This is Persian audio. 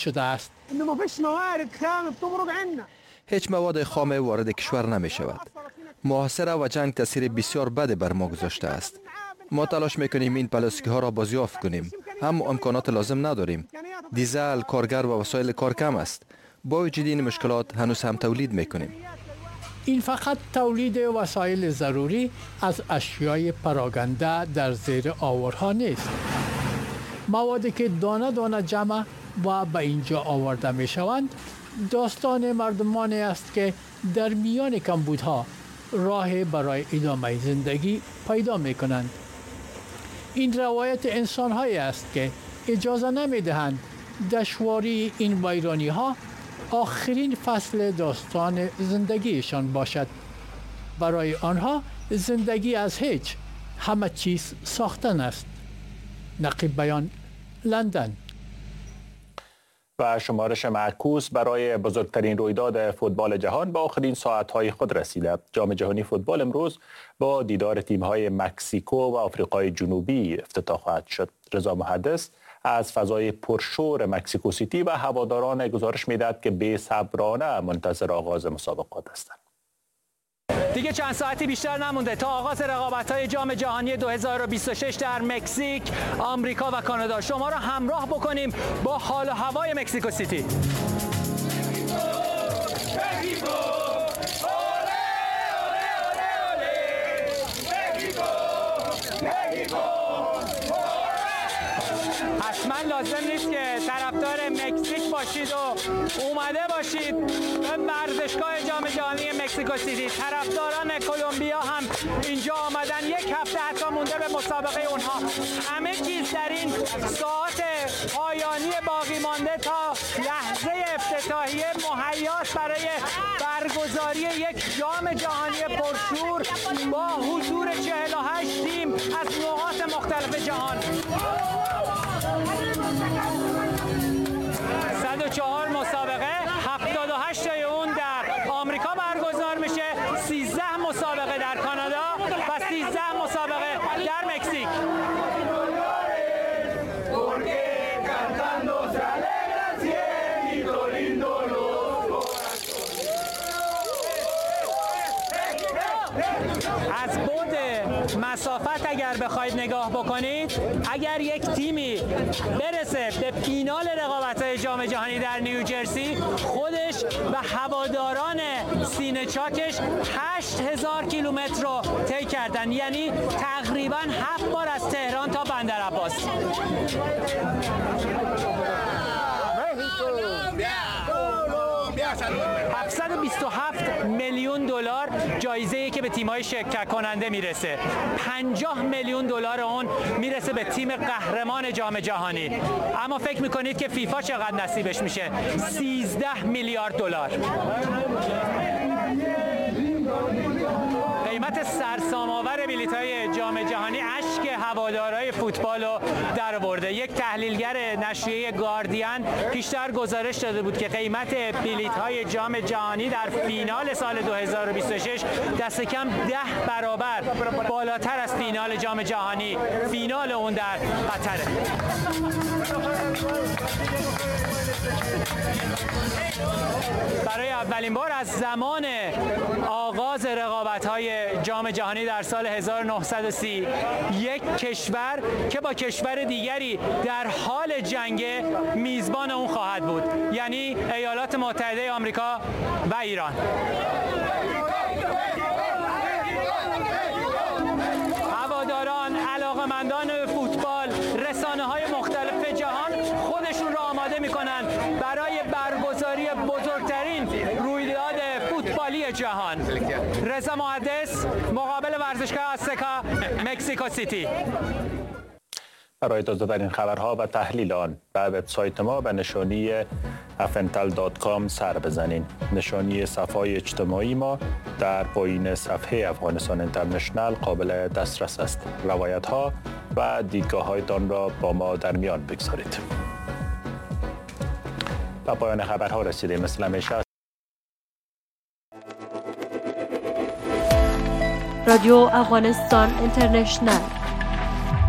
شده است. هیچ مواد خام وارد کشور نمی شود. محاصره و جنگ تاثیر بسیار بد بر ما گذاشته است. ما تلاش میکنیم این پلاسیک ها را بازیافت کنیم، اما امکانات لازم نداریم. دیزل، کارگر و وسایل کار کم است. با وجود این مشکلات هنوز هم تولید میکنیم. این فقط تولید وسایل ضروری از اشیای پراکنده در زیر آورها نیست. موادی که دانه دانه جمع و به اینجا آورده می شوند داستان مردمانی است که در میان کمبودها راه برای ادامه زندگی پیدا می کنند. این روایت انسان‌هایی است که اجازه نمی دهند دشواری این ویرانی ها آخرین فصل داستان زندگیشان باشد. برای آنها زندگی از هیچ، همه چیز ساختن است. نقیب بیان، لندن. و شمارش معکوس برای بزرگترین رویداد فوتبال جهان به آخرین ساعت‌های خود رسیده. جام جهانی فوتبال امروز با دیدار تیم‌های مکزیکو و آفریقای جنوبی افتتاح خواهد شد. رضا محدث از فضای پرشور مکزیکو سیتی و هواداران گزارش می‌دهد که بی‌صبرانه منتظر آغاز مسابقات هستند. دیگه چند ساعتی بیشتر نمونده تا آغاز رقابت‌های جام جهانی 2026 در مکزیک، آمریکا و کانادا. شما را همراه بکنیم با حال و هوای مکزیکو سیتی. حتما لازم نیست که طرفدار مکزیک باشید و اومده باشید به ورزشگاه جام جهانی مکزیکو سیتی. طرفداران کلمبیا هم اینجا آمدن، یک هفته حتی مونده به مسابقه اونها. همه چیز در این ساعت پایانی باقی مانده تا لحظه افتتاحیه مهیاست برای برگزاری یک جام جهانی پرشور با حضور 48 تیم از نقاط مختلف جهان. 104 مسابقه، 78 تای اون در آمریکا برگزار میشه، 13 مسابقه در کانادا و 13 مسابقه در مکزیک. از بعد مسافت اگر بخواید نگاه بکنید، اگر یک تیمی برسه به فینال رقابت‌های جام جهانی در نیوجرسی، خودش و هواداران سینه چاکش 8000 کیلومتر رو طی کردن، یعنی تقریباً 7 بار از تهران تا بندرعباس. 727 میلیون دلار جایزه‌ای که به تیم‌های شرکت کننده میرسه. 50 میلیون دلار اون میرسه به تیم قهرمان جام جهانی. اما فکر میکنید که فیفا چقدر نصیبش میشه؟ 13 میلیارد دلار. قیمت سرسام‌آور بلیط‌های جام جهانی اشک هوادارهای فوتبال رو درآورده. یک تحلیلگر نشریه گاردین پیشتر گزارش داده بود که قیمت بلیط‌های جام جهانی در فینال سال 2026 دست کم 10 برابر بالاتر از فینال جام جهانی، فینال اون در قطره. برای اولین بار از زمان آغاز رقابت‌های جام جهانی در سال 1930 یک کشور که با کشور دیگری در حال جنگ میزبان اون خواهد بود، یعنی ایالات متحده آمریکا و ایران. هواداران، علاقه‌مندان فوتبال، رسانه‌های مختلف جهان خودشون را آماده می‌کنند برای برگزاری بزرگترین رویداد فوتبالی جهان. رضا محدث، مقابل ورزشگاه آزتکا، مکزیکو سیتی. برای تازه‌ترین خبرها و تحلیل آن به وبسایت ما به نشانی afental.com سر بزنین. نشانی صفحه اجتماعی ما در پایین صفحه افغانستان اینترنشنل قابل دسترس است. روایت‌ها و دیدگاه‌هایتان را با ما در میان بگذارید. و پایان خبرها رسیده. مثل همیشه رادیو افغانستان اینترنشنل